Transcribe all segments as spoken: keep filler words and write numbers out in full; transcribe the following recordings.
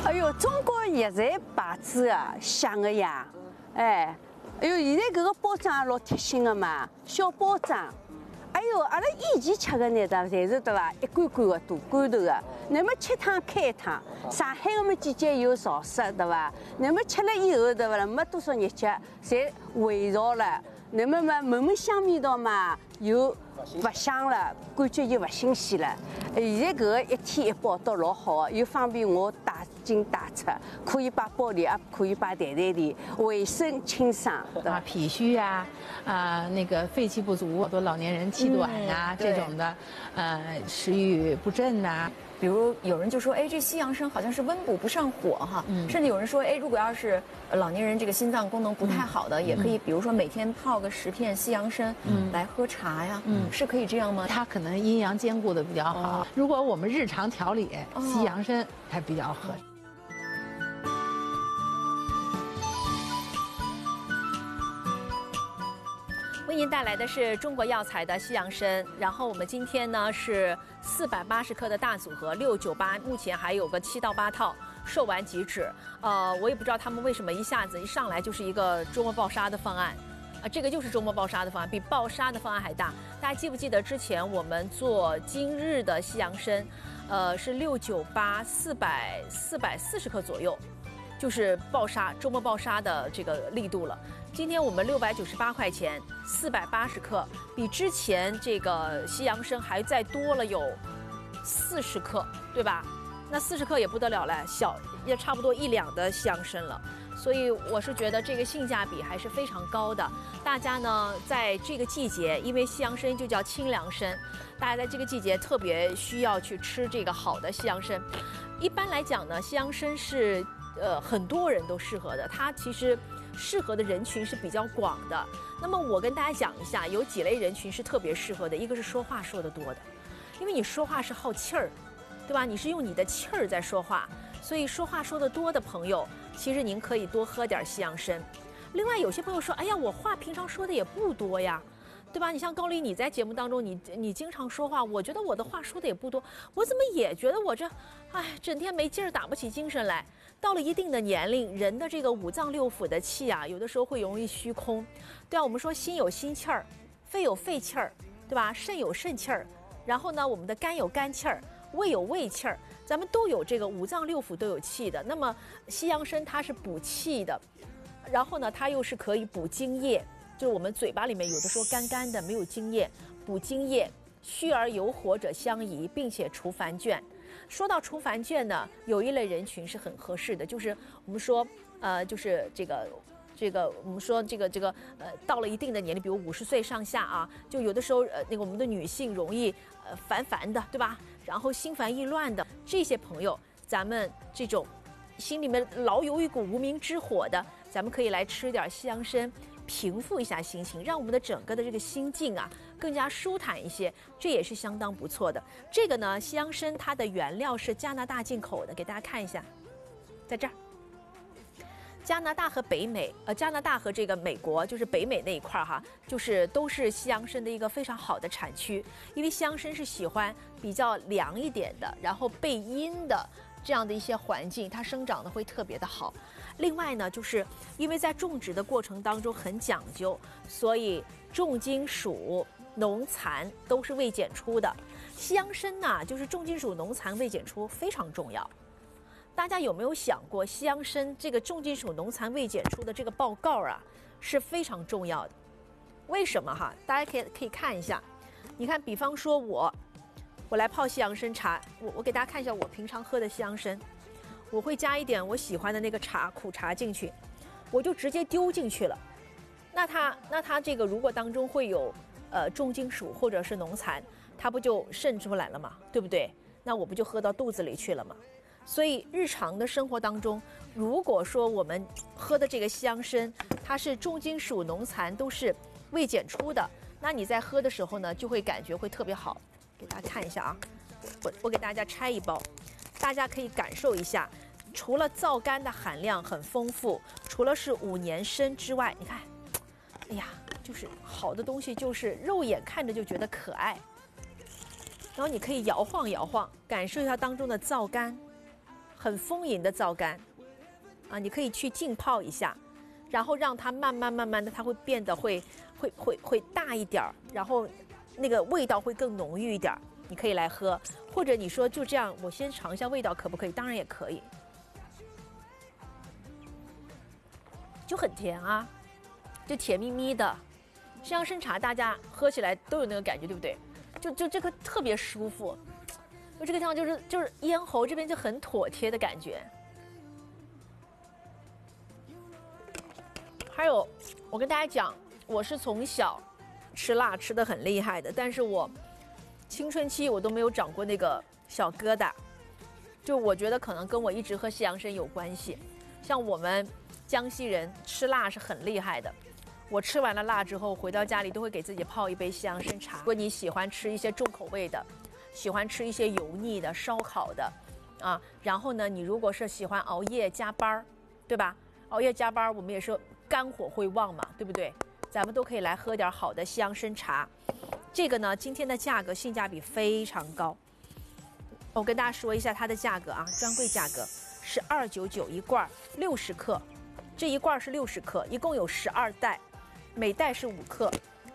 哎呦，中国药材牌子啊，响个呀，哎，哎呦，现在搿个包装老贴心个嘛，小包装。哎呦，阿拉以前吃个呢，侪是对伐？一罐罐个大罐头个，那么吃汤开一汤。上海个么季节有潮湿，对伐？那么吃了以后，对伐啦？没多少日脚，侪回潮了。那么嘛，闻闻香味道嘛，又勿香了，感觉又勿新鲜了。现在搿个一天一包倒老好个，又方便我带进带出，可以摆包里，也可以摆袋袋里，卫生清爽。 啊，脾虚呀、啊，啊，那个肺气不足，好多老年人气短呀、啊嗯、这种的，呃，食欲不振呐、啊。 比如有人就说，哎，这西洋参好像是温补不上火哈，嗯、甚至有人说，哎，如果要是老年人这个心脏功能不太好的，嗯、也可以，比如说每天泡个十片西洋参，嗯，来喝茶呀，嗯，是可以这样吗？ 它可能阴阳兼顾的比较好。哦、如果我们日常调理，哦、西洋参还比较合适。 为您带来的是中国药材的西洋参，然后我们今天呢是四百八十克的大组合六九八，目前还有个七到八套，售完即止。呃，我也不知道他们为什么一下子一上来就是一个周末爆杀的方案，啊，这个就是周末爆杀的方案，比爆杀的方案还大。大家记不记得之前我们做今日的西洋参，呃，是六九八四百四百四十克左右，就是爆杀周末爆杀的这个力度了。今天我们六百九十八块钱，四百八十克，比之前这个西洋参还再多了有四十克，对吧？那四十克也不得了了，小也差不多一两的西洋参了。所以我是觉得这个性价比还是非常高的。大家呢在这个季节，因为西洋参就叫清凉参，大家在这个季节特别需要去吃这个好的西洋参。一般来讲呢，西洋参是呃很多人都适合的，它其实适合的人群是比较广的。那么我跟大家讲一下，有几类人群是特别适合的。一个是说话说得多的，因为你说话是耗气儿，对吧？你是用你的气儿在说话，所以说话说得多的朋友，其实您可以多喝点西洋参。另外有些朋友说，哎呀，我话平常说的也不多呀，对吧？你像高丽，你在节目当中你你经常说话，我觉得我的话说的也不多，我怎么也觉得我这哎整天没劲儿，打不起精神来。到了一定的年龄，人的这个五脏六腑的气啊，有的时候会容易虚空。对啊，我们说心有心气儿，肺有肺气儿，对吧？肾有肾气儿，然后呢，我们的肝有肝气儿，胃有胃气儿，咱们都有这个五脏六腑都有气的。那么西洋参它是补气的，然后呢，它又是可以补津液，就是我们嘴巴里面有的时候干干的没有津液，补津液，虚而有火者相宜，并且除烦倦。说到除烦倦呢，有一类人群是很合适的，就是我们说，呃，就是这个，这个我们说这个这个呃，到了一定的年龄，比如五十岁上下啊，就有的时候呃，那个我们的女性容易呃烦烦的，对吧？然后心烦意乱的这些朋友，咱们这种心里面老有一股无名之火的，咱们可以来吃点西洋参，平复一下心情，让我们的整个的这个心境啊更加舒坦一些，这也是相当不错的。这个呢，西洋参它的原料是加拿大进口的，给大家看一下，在这儿。加拿大和北美，呃，加拿大和这个美国，就是北美那一块儿哈，就是都是西洋参的一个非常好的产区，因为西洋参是喜欢比较凉一点的，然后背阴的这样的一些环境，它生长的会特别的好。另外呢，就是因为在种植的过程当中很讲究，所以重金属、农残都是未检出的。西洋参呢，就是重金属、农残未检出非常重要。大家有没有想过，西洋参这个重金属、农残未检出的这个报告啊，是非常重要的。为什么哈？大家可以可以看一下，你看，比方说我，我来泡西洋参茶，我我给大家看一下我平常喝的西洋参，我会加一点我喜欢的那个茶苦茶进去，我就直接丢进去了。那它那它这个如果当中会有呃重金属或者是农残，它不就渗出来了吗？对不对？那我不就喝到肚子里去了吗？所以日常的生活当中，如果说我们喝的这个西洋参，它是重金属、农残都是未检出的，那你在喝的时候呢，就会感觉会特别好。给大家看一下啊，我我给大家拆一包，大家可以感受一下。除了皂苷的含量很丰富，除了是五年参之外，你看，哎呀，就是好的东西，就是肉眼看着就觉得可爱。然后你可以摇晃摇晃，感受一下当中的皂苷。 很丰盈的皂苷，啊，你可以去浸泡一下，然后让它慢慢慢慢的，它会变得会会会会大一点儿，然后那个味道会更浓郁一点儿，你可以来喝，或者你说就这样，我先尝一下味道可不可以？当然也可以，就很甜啊，就甜蜜蜜的。西洋参茶大家喝起来都有那个感觉，对不对？就就这个特别舒服，就这个地方就是就是咽喉这边就很妥帖的感觉。还有，我跟大家讲，我是从小吃辣吃得很厉害的，但是我青春期我都没有长过那个小疙瘩，就我觉得可能跟我一直喝西洋参有关系。像我们江西人吃辣是很厉害的。我吃完了辣之后，回到家里都会给自己泡一杯西洋参茶。如果你喜欢吃一些重口味的，喜欢吃一些油腻的、烧烤的，啊，然后呢，你如果是喜欢熬夜加班，对吧？熬夜加班，我们也说肝火会旺嘛，对不对？咱们都可以来喝点好的西洋参茶。这个呢，今天的价格性价比非常高。我跟大家说一下它的价格啊，专柜价格是二九九一罐，六十克，这一罐是六十克，一共有十二袋。每袋是五克，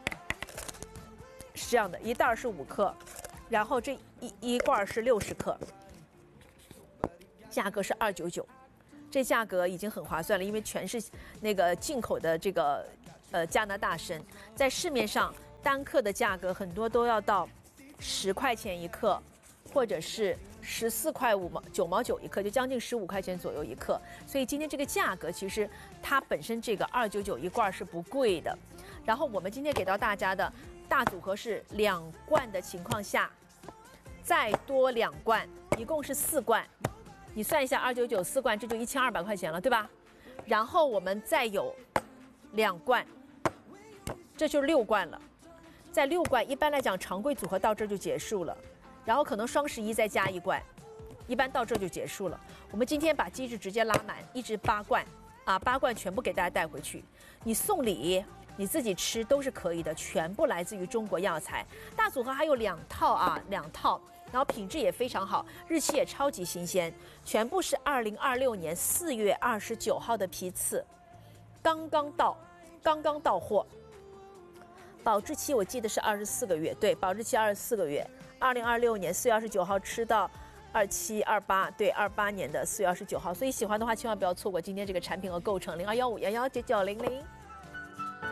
是这样的，一袋是五克，然后这一一罐是六十克，价格是二九九，这价格已经很划算了，因为全是那个进口的这个呃加拿大参，在市面上单克的价格很多都要到十块钱一克，或者是十四块五毛九毛九一克，就将近十五块钱左右一克。所以今天这个价格其实它本身这个二九九一罐是不贵的。然后我们今天给到大家的大组合是两罐的情况下，再多两罐，一共是四罐。你算一下，二九九四罐，这就一千二百块钱了，对吧？然后我们再有两罐，这就是六罐了。再六罐，一般来讲常规组合到这就结束了。然后可能双十一再加一罐，一般到这就结束了。我们今天把机制直接拉满，一直八罐，啊，八罐全部给大家带回去。你送礼，你自己吃都是可以的，全部来自于中国药材。大组合还有两套啊，两套，然后品质也非常好，日期也超级新鲜，全部是二零二六年四月二十九号的批次，刚刚到，刚刚到货。保质期我记得是二十四个月，对，保质期二十四个月。二零二六年四月二十九号吃到二七二八，对，二八年的四月二十九号，所以喜欢的话千万不要错过今天这个产品和购成零二幺五幺幺九九零零。